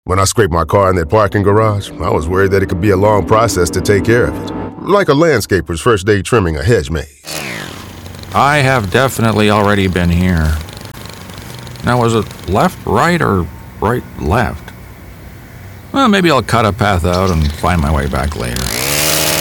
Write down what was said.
When I scraped my car in that parking garage, I was worried that it could be a long process to take care of it. Like a landscaper's first day trimming a hedge maze. I have definitely already been here. Now, was it left, right, or right, left? Well, maybe I'll cut a path out and find my way back later.